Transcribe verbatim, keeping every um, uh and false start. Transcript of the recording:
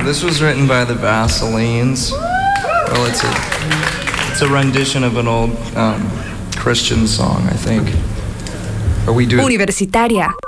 This was written by the Vaselines. Well, it's a, it's a rendition of an old um, Christian song, I think. But we do it. Universitaria